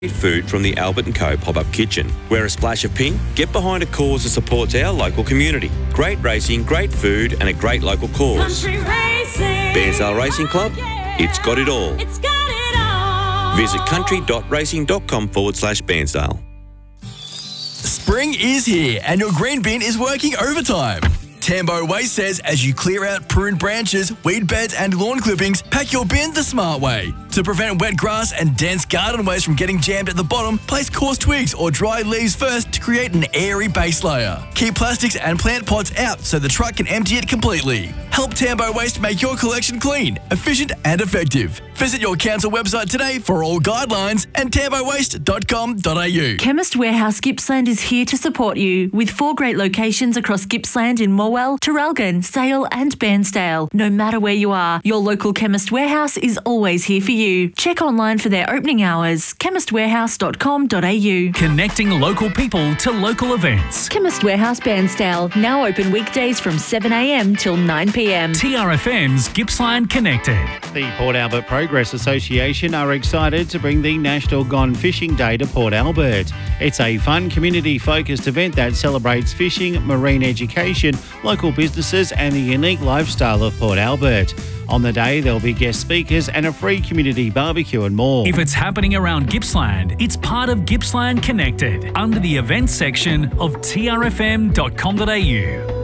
food from the Albert & Co pop-up kitchen. Wear a splash of pink, get behind a cause that supports our local community. Great racing, great food and a great local cause. Country racing. Bairnsdale Racing Club, it's got it all. It's got it all. Visit country.racing.com/Bairnsdale. Spring is here and your green bin is working overtime. Tambo Waste says as you clear out pruned branches, weed beds and lawn clippings, pack your bin the smart way. To prevent wet grass and dense garden waste from getting jammed at the bottom, place coarse twigs or dry leaves first to create an airy base layer. Keep plastics and plant pots out so the truck can empty it completely. Help Tambo Waste make your collection clean, efficient and effective. Visit your council website today for all guidelines and tambowaste.com.au. Chemist Warehouse Gippsland is here to support you with 4 great locations across Gippsland in Morwell, Traralgon, Sale and Bairnsdale. No matter where you are, your local Chemist Warehouse is always here for you. Check online for their opening hours, chemistwarehouse.com.au. Connecting local people to local events. Chemist Warehouse Bairnsdale, now open weekdays from 7am till 9pm. TRFM's Gippsland Connected. The Port Albert Progress Association are excited to bring the National Gone Fishing Day to Port Albert. It's a fun, community-focused event that celebrates fishing, marine education, local businesses and the unique lifestyle of Port Albert. On the day, there'll be guest speakers and a free community barbecue and more. If it's happening around Gippsland, it's part of Gippsland Connected under the events section of trfm.com.au.